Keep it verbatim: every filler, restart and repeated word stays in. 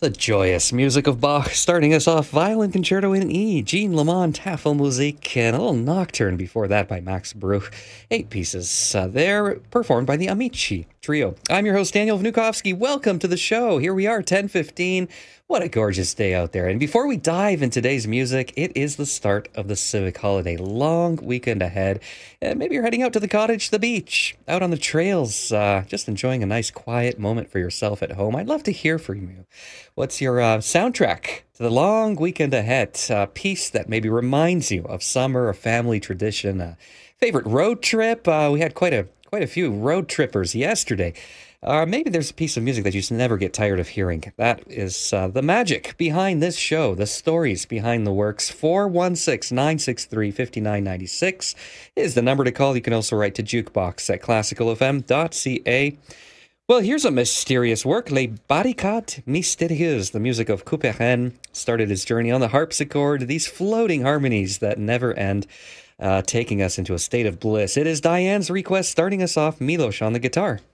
The joyous music of Bach, starting us off, Violin Concerto in E, Jean Lamont, Tafelmusik, and a little nocturne before that by Max Bruch. Eight pieces uh, there, performed by the Amici Trio. I'm your host, Daniel Vnukovsky. Welcome to the show. Here we are, ten fifteen. What a gorgeous day out there. And before we dive in today's music, it is the start of the civic holiday. Long weekend ahead. And maybe you're heading out to the cottage, the beach, out on the trails, uh, just enjoying a nice quiet moment for yourself at home. I'd love to hear from you. What's your uh, soundtrack to the long weekend ahead? A piece that maybe reminds you of summer, a family tradition, a favorite road trip. Uh, we had quite a quite a few road trippers yesterday. Or uh, maybe there's a piece of music that you just never get tired of hearing. That is uh, the magic behind this show, the stories behind the works. four one six, nine six three, five nine nine six is the number to call. You can also write to jukebox at classical f m dot c a. Well, here's a mysterious work, Les Barricades Mystérieuses. The music of Couperin started his journey on the harpsichord, these floating harmonies that never end, uh, taking us into a state of bliss. It is Diane's request, starting us off, Milos on the guitar.